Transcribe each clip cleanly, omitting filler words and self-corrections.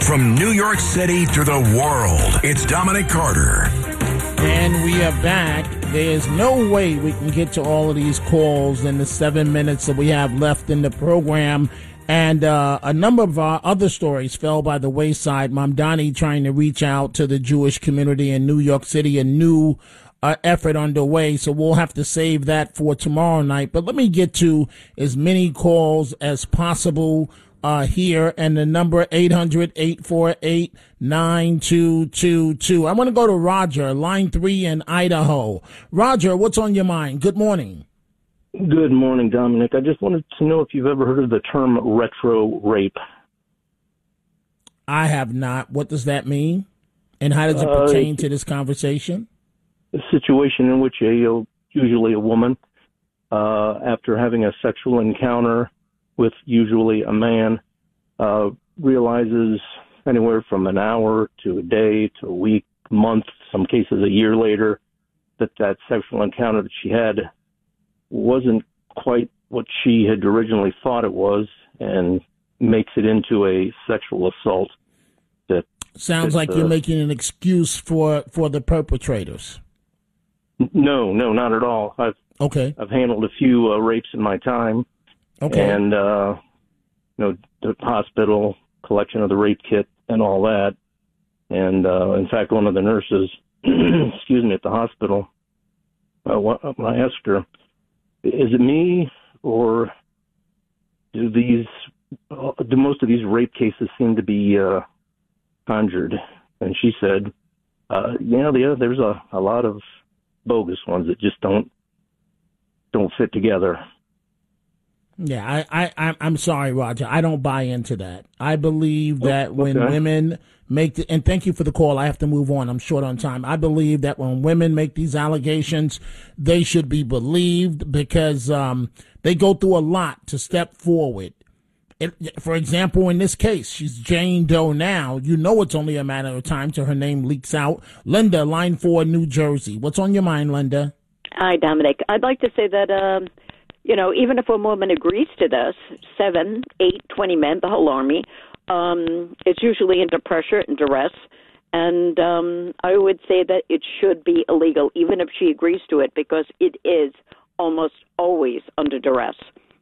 From New York City to the world, it's Dominic Carter. And we are back. There's no way we can get to all of these calls in the 7 minutes that we have left in the program. And a number of our other stories fell by the wayside. Mamdani trying to reach out to the Jewish community in New York City, a new effort underway. So we'll have to save that for tomorrow night. But let me get to as many calls as possible here, and the number 800-848-9222. I want to go to Roger, line 3 in Idaho. Roger, what's on your mind? Good morning. Good morning, Dominic. I just wanted to know if you've ever heard of the term retro rape. I have not. What does that mean? And how does it pertain to this conversation? A situation in which usually a woman, after having a sexual encounter with usually a man, realizes anywhere from an hour to a day to a week, month, some cases a year later, that sexual encounter that she had wasn't quite what she had originally thought it was, and makes it into a sexual assault. Sounds like you're making an excuse for the perpetrators. No, not at all. I've handled a few rapes in my time. Okay. And, the hospital, collection of the rape kit and all that. And, in fact, one of the nurses, at the hospital, when I asked her, is it me, or do most of these rape cases seem to be conjured? And she said, there's a lot of bogus ones that just don't fit together. Yeah, I'm sorry, Roger. I don't buy into that. I believe that when women and thank you for the call. I have to move on. I'm short on time. I believe that when women make these allegations, they should be believed because they go through a lot to step forward. For example, in this case, she's Jane Doe now. You know it's only a matter of time till her name leaks out. Linda, line 4, New Jersey. What's on your mind, Linda? Hi, Dominic. I'd like to say that, even if a woman agrees to this, 7, 8, 20 men, the whole army, it's usually under pressure and duress. And I would say that it should be illegal, even if she agrees to it, because it is almost always under duress.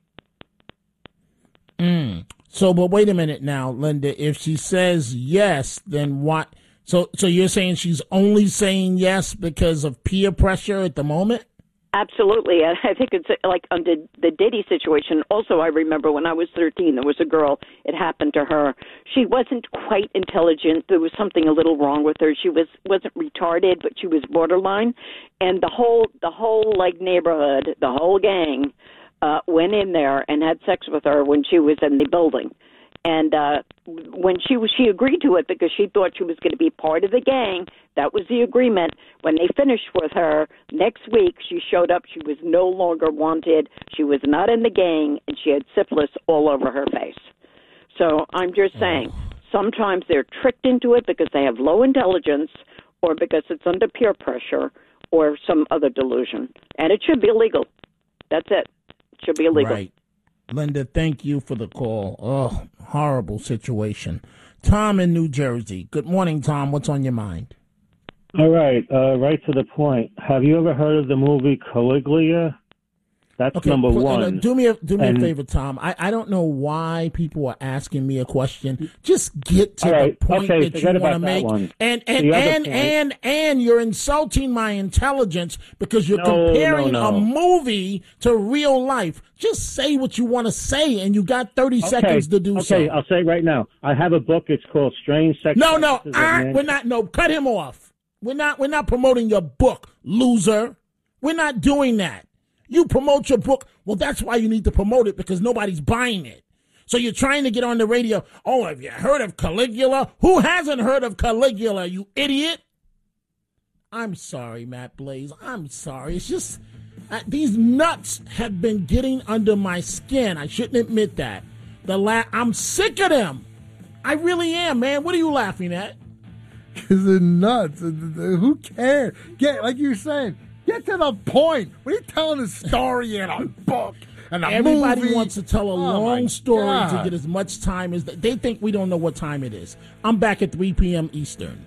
So, but wait a minute now, Linda. If she says yes, then what? So you're saying she's only saying yes because of peer pressure at the moment? Absolutely. I think it's like under the Diddy situation. Also, I remember when I was 13, there was a girl, it happened to her. She wasn't quite intelligent. There was something a little wrong with her. She wasn't retarded, but she was borderline. And the whole neighborhood, the whole gang, went in there and had sex with her when she was in the building. And when she agreed to it because she thought she was going to be part of the gang, that was the agreement. When they finished with her, next week she showed up. She was no longer wanted. She was not in the gang, and she had syphilis all over her face. So I'm just saying, sometimes they're tricked into it because they have low intelligence or because it's under peer pressure or some other delusion. And it should be illegal. That's it. It should be illegal. Right. Linda, thank you for the call. Oh, horrible situation. Tom in New Jersey. Good morning, Tom. What's on your mind? All right. Right to the point. Have you ever heard of the movie Caligula? That's number one. Do me a favor, Tom. I don't know why people are asking me a question. Just get to the point that you want to make. And you're insulting my intelligence because you're comparing a movie to real life. Just say what you want to say, and you got 30 seconds to do so. Okay, I'll say it right now. I have a book. It's called Strange Sex. We're not. No, cut him off. We're not promoting your book, loser. We're not doing that. You promote your book. Well, that's why you need to promote it, because nobody's buying it. So you're trying to get on the radio. Oh, have you heard of Caligula? Who hasn't heard of Caligula, you idiot? I'm sorry, Matt Blaze. I'm sorry. It's just these nuts have been getting under my skin. I shouldn't admit that. I'm sick of them. I really am, man. What are you laughing at? Because they're nuts. Who cares? Like you're saying, get to the point. What are you telling a story in a book? and a Everybody movie. wants to tell a long story to get as much time as they think we don't know what time it is. I'm back at 3 p.m. Eastern.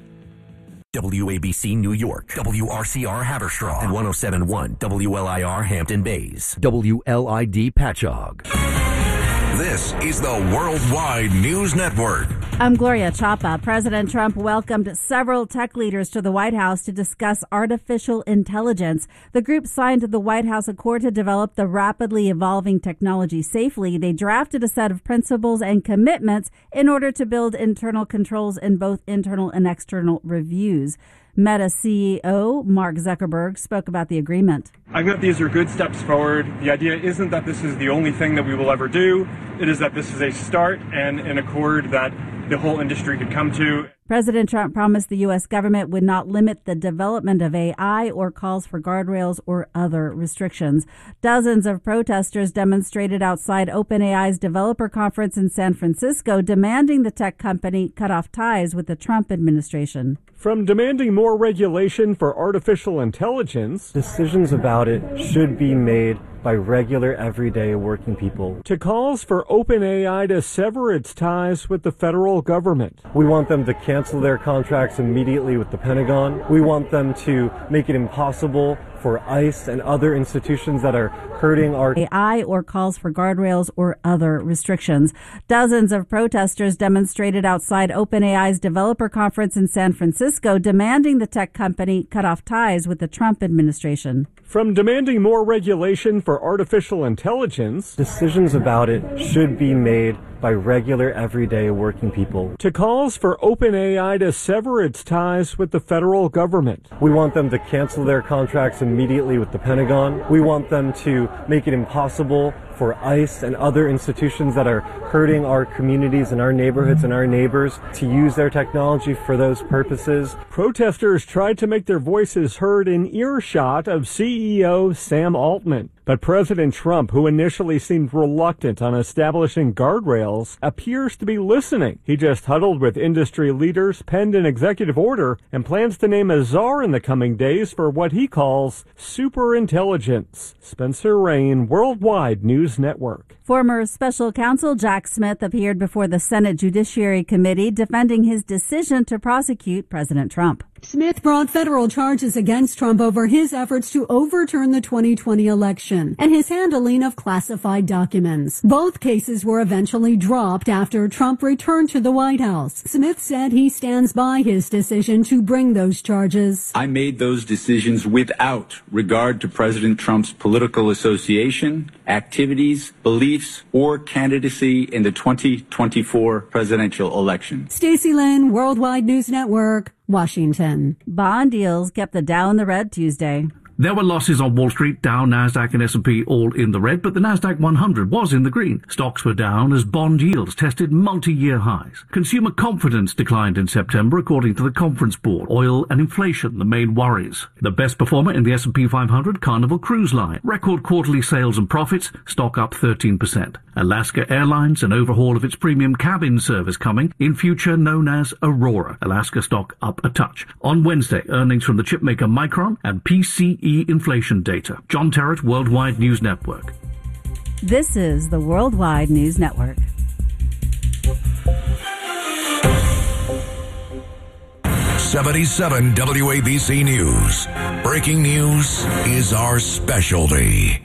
WABC New York, WRCR Haverstraw, and 107.1 WLIR Hampton Bays, WLID Patchogue. This is the Worldwide News Network. I'm Gloria Chapa. President Trump welcomed several tech leaders to the White House to discuss artificial intelligence. The group signed the White House Accord to develop the rapidly evolving technology safely. They drafted a set of principles and commitments in order to build internal controls in both internal and external reviews. Meta CEO Mark Zuckerberg spoke about the agreement. I think these are good steps forward. The idea isn't that this is the only thing that we will ever do. It is that this is a start and an accord that the whole industry could come to. President Trump promised the U.S. government would not limit the development of AI or calls for guardrails or other restrictions. Dozens of protesters demonstrated outside OpenAI's developer conference in San Francisco, demanding the tech company cut off ties with the Trump administration. From demanding more regulation for artificial intelligence, decisions about it should be made by regular, everyday working people, to calls for OpenAI to sever its ties with the federal government. We want them to cancel their contracts immediately with the Pentagon. We want them to make it impossible for ICE and other institutions that are hurting our AI or calls for guardrails or other restrictions. Dozens of protesters demonstrated outside OpenAI's developer conference in San Francisco, demanding the tech company cut off ties with the Trump administration. From demanding more regulation for artificial intelligence, decisions about it should be made by regular, everyday working people, to calls for OpenAI to sever its ties with the federal government. We want them to cancel their contracts immediately with the Pentagon. We want them to make it impossible for ICE and other institutions that are hurting our communities and our neighborhoods and our neighbors to use their technology for those purposes. Protesters tried to make their voices heard in earshot of CEO Sam Altman. But President Trump, who initially seemed reluctant on establishing guardrails, appears to be listening. He just huddled with industry leaders, penned an executive order, and plans to name a czar in the coming days for what he calls superintelligence. Spencer Rain, Worldwide News Network. Former special counsel Jack Smith appeared before the Senate Judiciary Committee defending his decision to prosecute President Trump. Smith brought federal charges against Trump over his efforts to overturn the 2020 election and his handling of classified documents. Both cases were eventually dropped after Trump returned to the White House. Smith said he stands by his decision to bring those charges. I made those decisions without regard to President Trump's political association, activities, beliefs, or candidacy in the 2024 presidential election. Stacey Lynn, Worldwide News Network, Washington. Bond deals kept the Dow in the red Tuesday. There were losses on Wall Street, Dow, Nasdaq and S&P all in the red, but the Nasdaq 100 was in the green. Stocks were down as bond yields tested multi-year highs. Consumer confidence declined in September, according to the Conference Board. Oil and inflation, the main worries. The best performer in the S&P 500, Carnival Cruise Line. Record quarterly sales and profits, stock up 13%. Alaska Airlines, an overhaul of its premium cabin service coming, in future known as Aurora. Alaska stock up a touch. On Wednesday, earnings from the chipmaker Micron and PCE inflation data. John Terrett, Worldwide News Network. This is the Worldwide News Network. '77 WABC News. Breaking news is our specialty.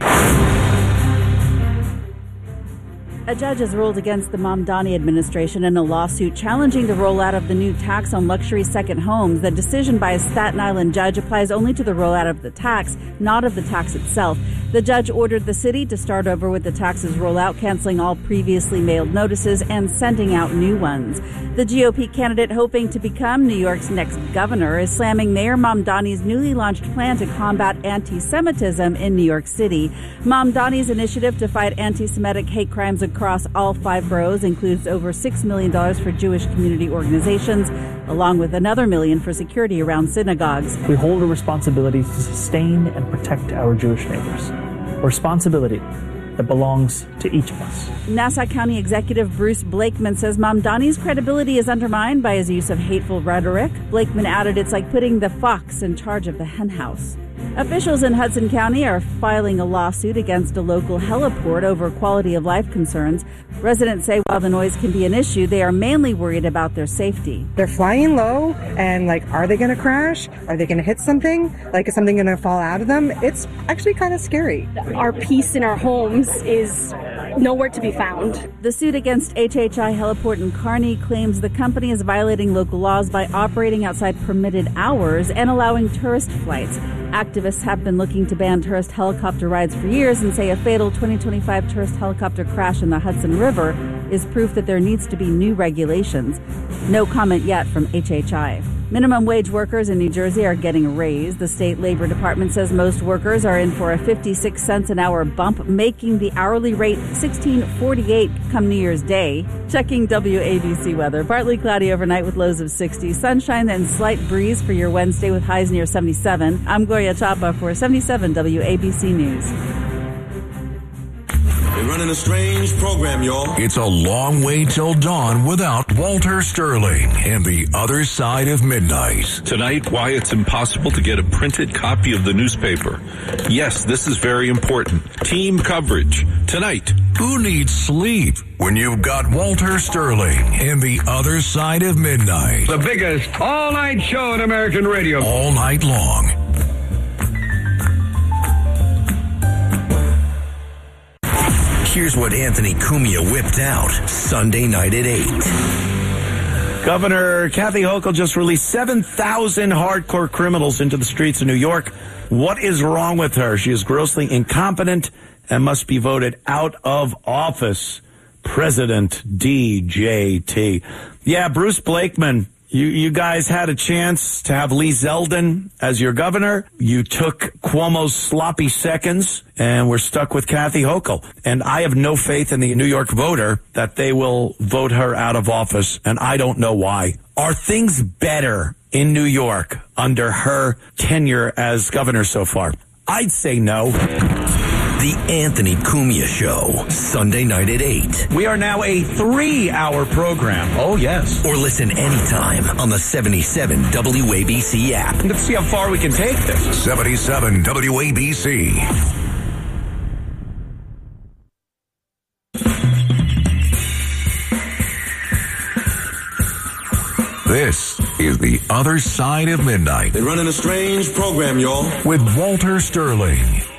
A judge has ruled against the Mamdani administration in a lawsuit challenging the rollout of the new tax on luxury second homes. The decision by a Staten Island judge applies only to the rollout of the tax, not of the tax itself. The judge ordered the city to start over with the tax's rollout, canceling all previously mailed notices and sending out new ones. The GOP candidate hoping to become New York's next governor is slamming Mayor Mamdani's newly launched plan to combat anti-Semitism in New York City. Mamdani's initiative to fight anti-Semitic hate crimes across all 5 boroughs includes over $6 million for Jewish community organizations, along with another $1 million for security around synagogues. We hold a responsibility to sustain and protect our Jewish neighbors. A responsibility that belongs to each of us. Nassau County Executive Bruce Blakeman says Mamdani's credibility is undermined by his use of hateful rhetoric. Blakeman added it's like putting the fox in charge of the henhouse. Officials in Hudson County are filing a lawsuit against a local heliport over quality of life concerns. Residents say while the noise can be an issue, they are mainly worried about their safety. They're flying low, and are they going to crash? Are they going to hit something? Is something going to fall out of them? It's actually kind of scary. Our peace in our homes is nowhere to be found. The suit against HHI Heliport in Kearney claims the company is violating local laws by operating outside permitted hours and allowing tourist flights. Activists have been looking to ban tourist helicopter rides for years and say a fatal 2025 tourist helicopter crash in the Hudson River is proof that there needs to be new regulations. No comment yet from HHI. Minimum wage workers in New Jersey are getting a raise. The state labor department says most workers are in for a 56 cents an hour bump, making the hourly rate $16.48 come New Year's Day. Checking WABC weather. Partly cloudy overnight with lows of 60. Sunshine and slight breeze for your Wednesday with highs near 77. I'm Gloria Chapa for 77 WABC News. We're running a strange program, y'all. It's a long way till dawn without Walter Sterling and the other side of midnight. Tonight, why it's impossible to get a printed copy of the newspaper. Yes, this is very important. Team coverage. Tonight. Who needs sleep when you've got Walter Sterling and the other side of midnight? The biggest all-night show on American radio. All night long. Here's what Anthony Cumia whipped out Sunday night at 8. Governor Kathy Hochul just released 7,000 hardcore criminals into the streets of New York. What is wrong with her? She is grossly incompetent and must be voted out of office. President DJT. Yeah, Bruce Blakeman. You guys had a chance to have Lee Zeldin as your governor. You took Cuomo's sloppy seconds, and we're stuck with Kathy Hochul. And I have no faith in the New York voter that they will vote her out of office, and I don't know why. Are things better in New York under her tenure as governor so far? I'd say no. The Anthony Cumia Show, Sunday night at 8. We are now a 3-hour program. Oh, yes. Or listen anytime on the 77 WABC app. Let's see how far we can take this. 77 WABC. This is The Other Side of Midnight. They're running a strange program, y'all. With Walter Sterling.